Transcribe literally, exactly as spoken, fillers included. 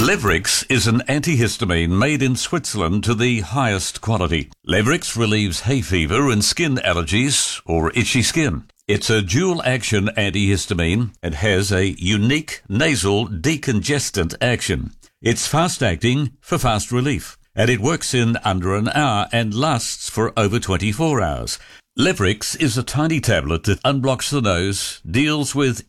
Levrix is an antihistamine made in Switzerland to the highest quality. Levrix relieves hay fever and skin allergies or itchy skin. It's a dual-action antihistamine and has a unique nasal decongestant action. It's fast-acting for fast relief, and it works in under an hour and lasts for over twenty-four hours. Levrix is a tiny tablet that unblocks the nose, deals with